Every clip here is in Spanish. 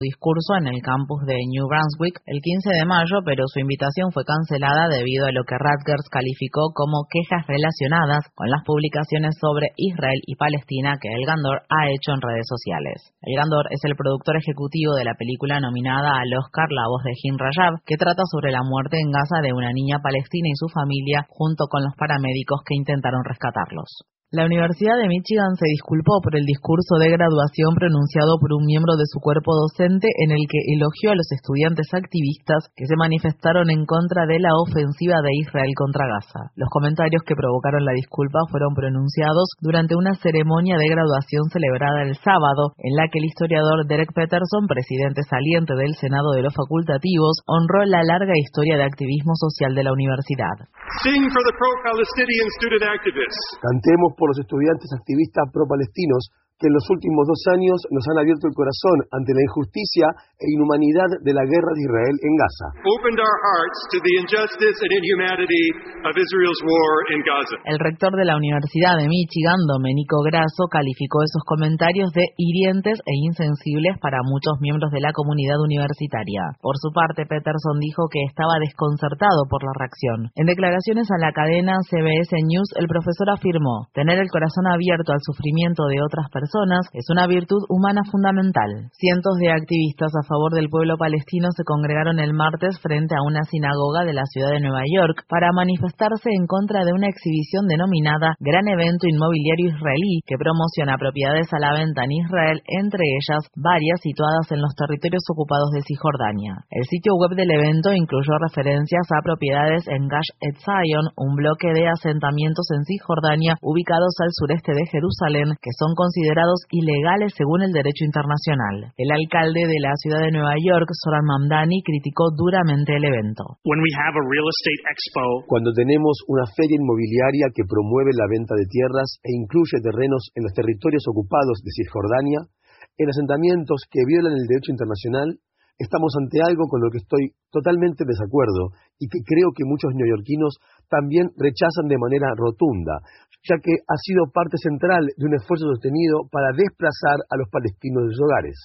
discurso en el campus de New Brunswick el 15 de mayo, pero su invitación fue cancelada debido a lo que Rutgers calificó como quejas relacionadas con las publicaciones sobre Israel y Palestina que El Gandor ha hecho en redes sociales. El Gandor es el productor ejecutivo de la película nominada al Oscar La voz de Jim Rajab, que trata sobre la muerte en Gaza de una niña palestina y su familia junto con los paramédicos que intentaron rescatarlos. La Universidad de Michigan se disculpó por el discurso de graduación pronunciado por un miembro de su cuerpo docente en el que elogió a los estudiantes activistas que se manifestaron en contra de la ofensiva de Israel contra Gaza. Los comentarios que provocaron la disculpa fueron pronunciados durante una ceremonia de graduación celebrada el sábado, en la que el historiador Derek Peterson, presidente saliente del Senado de los Facultativos, honró la larga historia de activismo social de la universidad. Sing for the pro-Palestinian student activists. Cantemos por los estudiantes activistas pro-palestinos que en los últimos 2 años nos han abierto el corazón ante la injusticia e inhumanidad de la guerra de Israel en Gaza. Opened our hearts to the injustice and inhumanity of Israel's war in Gaza. El rector de la Universidad de Michigan, Domenico Grasso, calificó esos comentarios de hirientes e insensibles para muchos miembros de la comunidad universitaria. Por su parte, Peterson dijo que estaba desconcertado por la reacción. En declaraciones a la cadena CBS News, el profesor afirmó: tener el corazón abierto al sufrimiento de otras personas es una virtud humana fundamental. Cientos de activistas a favor del pueblo palestino se congregaron el martes frente a una sinagoga de la ciudad de Nueva York para manifestarse en contra de una exhibición denominada Gran Evento Inmobiliario Israelí que promociona propiedades a la venta en Israel, entre ellas varias situadas en los territorios ocupados de Cisjordania. El sitio web del evento incluyó referencias a propiedades en Gush Etzion, un bloque de asentamientos en Cisjordania ubicados al sureste de Jerusalén que son considerados ilegales según el derecho internacional. El alcalde de la ciudad de Nueva York, Zohran Mamdani, criticó duramente el evento. Cuando tenemos una feria inmobiliaria que promueve la venta de tierras e incluye terrenos en los territorios ocupados de Cisjordania, en asentamientos que violan el derecho internacional, estamos ante algo con lo que estoy totalmente en desacuerdo y que creo que muchos neoyorquinos también rechazan de manera rotunda, ya que ha sido parte central de un esfuerzo sostenido para desplazar a los palestinos de sus hogares.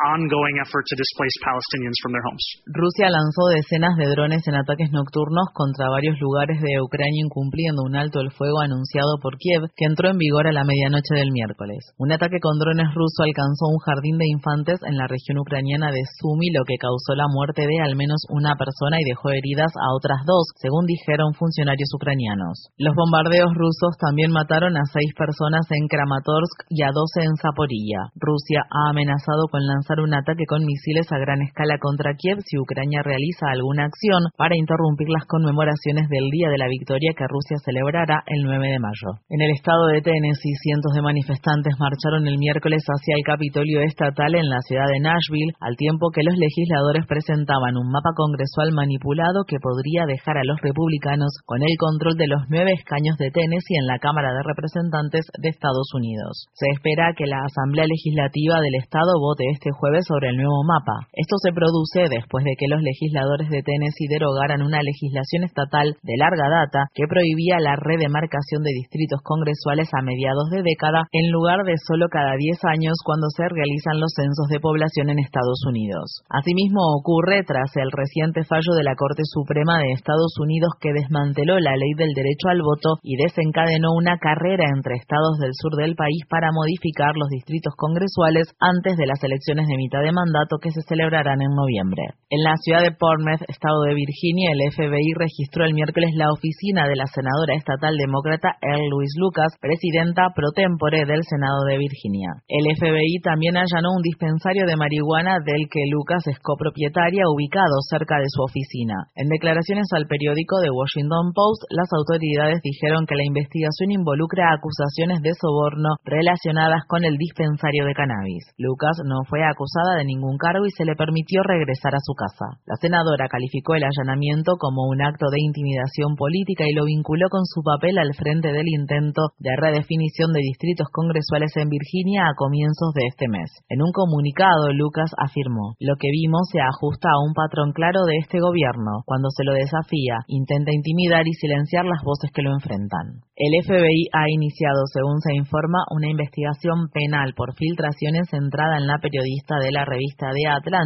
Rusia lanzó decenas de drones en ataques nocturnos contra varios lugares de Ucrania, incumpliendo un alto el fuego anunciado por Kiev, que entró en vigor a la medianoche del miércoles. Un ataque con drones ruso alcanzó un jardín de infantes en la región ucraniana de Sumy, lo que causó la muerte de al menos una persona y dejó heridas a otras 2, según dijeron funcionarios ucranianos. Los bombardeos rusos también mataron a 6 personas en Kramatorsk y a 12 en Zaporilla. Rusia ha amenazado con lanzar un ataque con misiles a gran escala contra Kiev si Ucrania realiza alguna acción para interrumpir las conmemoraciones del Día de la Victoria que Rusia celebrará el 9 de mayo. En el estado de Tennessee, cientos de manifestantes marcharon el miércoles hacia el Capitolio estatal en la ciudad de Nashville, al tiempo que los legisladores presentaban un mapa congresual manipulado que podría dejar a los republicanos con el control de los 9 escaños de Tennessee en la Cámara de Representantes de Estados Unidos. Se espera que la Asamblea Legislativa del Estado vote este jueves sobre el nuevo mapa. Esto se produce después de que los legisladores de Tennessee derogaran una legislación estatal de larga data que prohibía la redemarcación de distritos congresuales a mediados de década en lugar de solo cada 10 años cuando se realizan los censos de población en Estados Unidos. Asimismo ocurre tras el reciente fallo de la Corte Suprema de Estados Unidos que desmanteló la ley del derecho al voto y desencadenó una carrera entre estados del sur del país para modificar los distritos congresuales antes de las elecciones de mitad de mandato que se celebrarán en noviembre. En la ciudad de Portsmouth, estado de Virginia, el FBI registró el miércoles la oficina de la senadora estatal demócrata Earl Louise Lucas, presidenta pro tempore del Senado de Virginia. El FBI también allanó un dispensario de marihuana del que Lucas es copropietaria, ubicado cerca de su oficina. En declaraciones al periódico The Washington Post, las autoridades dijeron que la investigación involucra acusaciones de soborno relacionadas con el dispensario de cannabis. Lucas no fue acusada de ningún cargo y se le permitió regresar a su casa. La senadora calificó el allanamiento como un acto de intimidación política y lo vinculó con su papel al frente del intento de redefinición de distritos congresuales en Virginia a comienzos de este mes. En un comunicado, Lucas afirmó: "Lo que vimos se ajusta a un patrón claro de este gobierno. Cuando se lo desafía, intenta intimidar y silenciar las voces que lo enfrentan". El FBI ha iniciado, según se informa, una investigación penal por filtraciones centrada en la periodista de la revista The Atlantic,